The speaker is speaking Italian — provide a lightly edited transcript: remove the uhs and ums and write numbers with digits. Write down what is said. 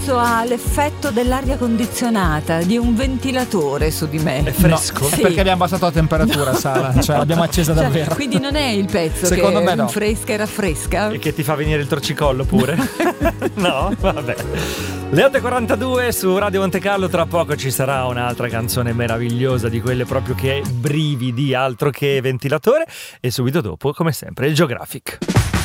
pezzo ha l'effetto dell'aria condizionata, di un ventilatore su di me. È fresco? No, è perché abbiamo abbassato la temperatura, Sara, cioè l'abbiamo accesa davvero. Quindi non è il pezzo Secondo che me no. rinfresca e raffresca. E che ti fa venire il torcicollo pure? No? Vabbè. Le 8:42 su Radio Monte Carlo, tra poco ci sarà un'altra canzone meravigliosa di quelle proprio che brividi, altro che ventilatore, e subito dopo, come sempre, il Geographic.